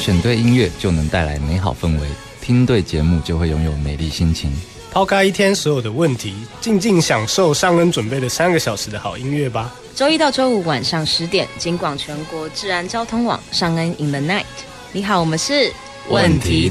选对音乐就能带来美好氛围，听对节目就会拥有美丽心情。 抛开一天所有的问题，静静享受尚恩准备的3个小时的好音乐吧。 周一到周五晚上10点，京广全国治安交通网尚恩 in the night。你好，我们是问题